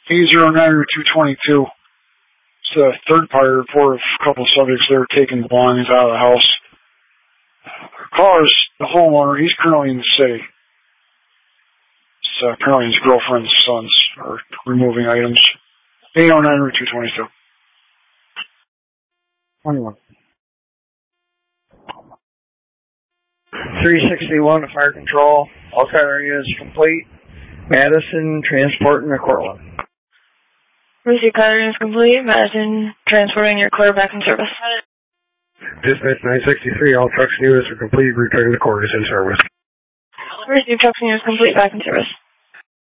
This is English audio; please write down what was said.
809 Route 222. It's a third-party report of a couple of subjects that are taking belongings out of the house. The homeowner, he's currently in the city. It's apparently his girlfriend's sons are removing items. 809 Route 222. 21. 361 Fire Control. All car areas complete. Madison, transporting to Cortland. Emergency car area is complete. Madison, transporting your car back in service. Dispatch 963, all trucks and units are complete. Returning to court is in service. Emergency trucks and units complete, back in service.